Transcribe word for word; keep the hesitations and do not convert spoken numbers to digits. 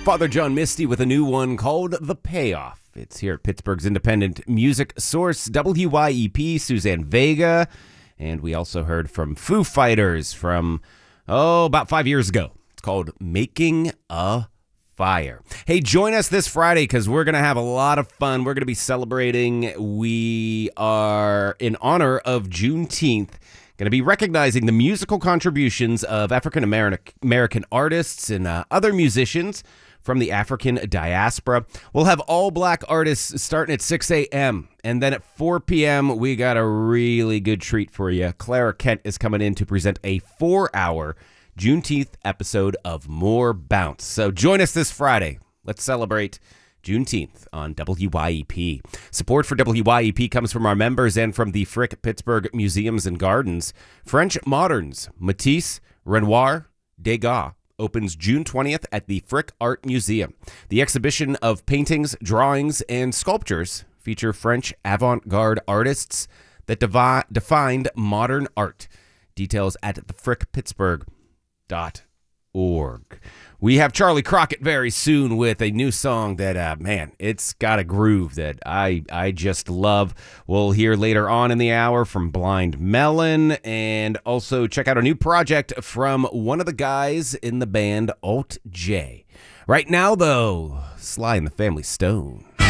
Father John Misty with a new one called The Payoff. It's here at Pittsburgh's independent music source, W Y E P, Suzanne Vega. And we also heard from Foo Fighters from, oh, about five years ago. It's called Making a Fire. Hey, join us this Friday because we're going to have a lot of fun. We're going to be celebrating. We are, in honor of Juneteenth, going to be recognizing the musical contributions of African American artists and uh, other musicians from the African diaspora. We'll have all black artists starting at six a.m. And then at four p.m., we got a really good treat for you. Clara Kent is coming in to present a four-hour Juneteenth episode of More Bounce. So join us this Friday. Let's celebrate Juneteenth on W Y E P. Support for W Y E P comes from our members and from the Frick Pittsburgh Museums and Gardens. French Moderns, Matisse, Renoir, Degas, opens June twentieth at the Frick Art Museum. The exhibition of paintings, drawings, and sculptures feature French avant-garde artists that devi- defined modern art. Details at the frick pittsburgh dot org. We have Charlie Crockett very soon with a new song that, uh, man, it's got a groove that I I just love. We'll hear later on in the hour from Blind Melon, and also check out a new project from one of the guys in the band, Alt J. Right now, though, Sly and the Family Stone.